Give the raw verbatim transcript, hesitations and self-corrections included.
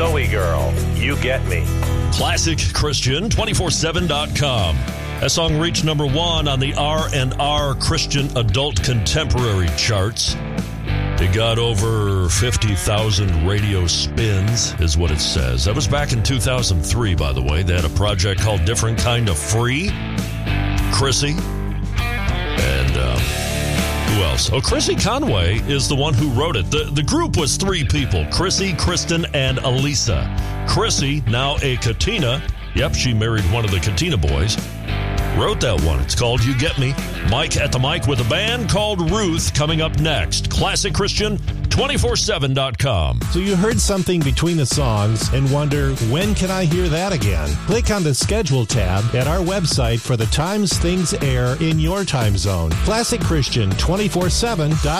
Zoe Girl, You Get Me. Classic Christian twenty-four seven dot com. That song reached number one on the R and R Christian Adult Contemporary charts. It got over fifty thousand radio spins, is what it says. That was back in two thousand three, by the way. They had a project called Different Kind of Free. Chrissy. And um, who else? Oh, Chrissy Conway is the one who wrote it. The, the group was three people, Chrissy, Kristen, and Elisa. Chrissy, now a Katina. Yep, she married one of the Katina boys. Wrote that one. It's called You Get Me. Mike at the mic with a band called Ruth coming up next. Classic Christian twenty-four seven dot com. So you heard something between the songs and wonder, when can I hear that again? Click on the Schedule tab at our website for the times things air in your time zone. Classic Christian twenty-four seven dot com.